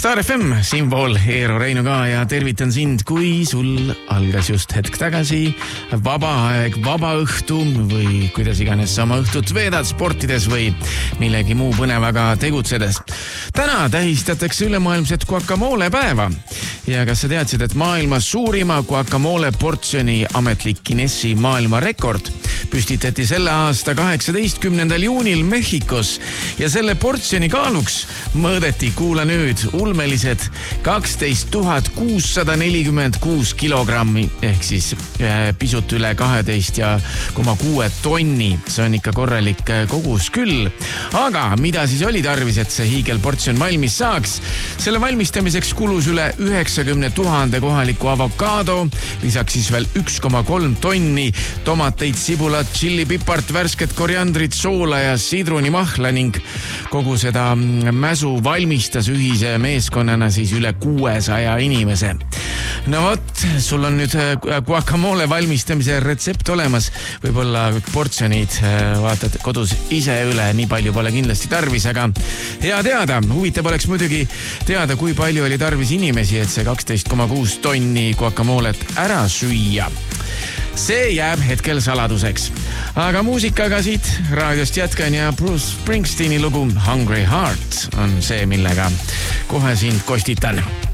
Star FM, siinpool Eero Reinu ka ja tervitan sind, kui sul algas just hetk tagasi vaba aeg, vaba õhtu või kuidas iganes sama õhtut veedad sportides või millegi muu põnevaga tegutsedes. Täna tähistatakse ülemaailmset guacamole päeva ja kas sa teadsid, et maailma suurima guacamole portsjoni ametlik Guinessi maailmarekord püstitati selle aasta 18. juunil Mehhikos ja selle portsjoni kaaluks mõõdeti, kuula nüüd, ulmelised 12 646 kilogrammi ehk siis pisut üle 12,6 tonni. See on ikka korralik kogus küll. Aga mida siis oli tarvis, et see hiigelportsjon valmis saaks? Selle valmistamiseks kulus üle 90 000 kohaliku avokaado, lisaks siis veel 1,3 tonni tomateid, sibulat, tšillipipart, värsket koriandrit, soola ja sidrunimahla ning kogu seda mäsu valmistas ühise meeskonnana siis üle 600 inimese. No vot, sul on nüüd guacamole valmistamise retsept olemas. Võib-olla portsjonid vaatad kodus ise üle, nii palju pole kindlasti tarvis, aga hea teada. Huvitav oleks muidugi teada, kui palju oli tarvis inimesi, et see 12,6 tonni guacamolet ära süüa. See jääb hetkel saladuseks. Aga muusikaga siit raadiost jätkan ja Bruce Springsteeni lugu Hungry Heart on see, millega kohe sind kostitan.